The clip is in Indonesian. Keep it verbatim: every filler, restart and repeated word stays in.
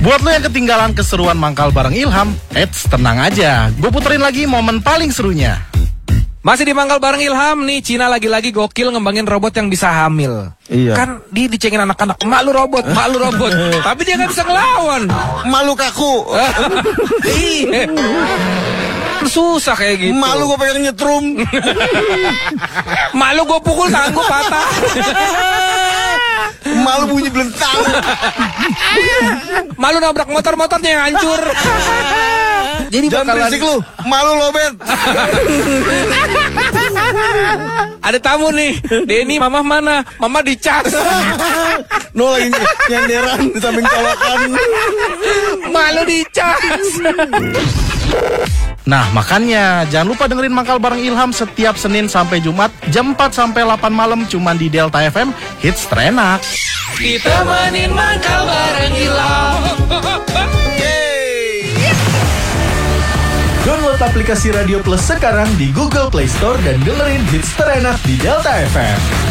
Buat lo yang ketinggalan keseruan mangkal bareng Ilham, eits, tenang aja, gue puterin lagi momen paling serunya. Masih di mangkal bareng Ilham nih, Cina lagi-lagi gokil ngembangin robot yang bisa hamil. Iya. Kan dia dicengin anak-anak, mak lu robot, mak lu robot. Tapi dia gak bisa ngelawan. Malu kaku. Iya. Susah kayak gitu. Malu gue pengen nyetrum. Malu gue pukul tangan gue patah. Malu bunyi belentang. Malu nabrak motor-motornya yang hancur. Jadi Jangan bakalan... berisik lu. Malu lobet. Ada tamu nih. Denny, mama mana? Mama dicas. No lagi nyenderan di samping colokan. Malu dicas. Nah makanya jangan lupa dengerin mangkal bareng Ilham setiap Senin sampai Jumat jam empat sampai delapan malam cuman di Delta F M, hits terenak. Kita mainin mangkal bareng Ilham. Download aplikasi Radio Plus sekarang di Google Play Store dan dengerin hits terenak di Delta F M.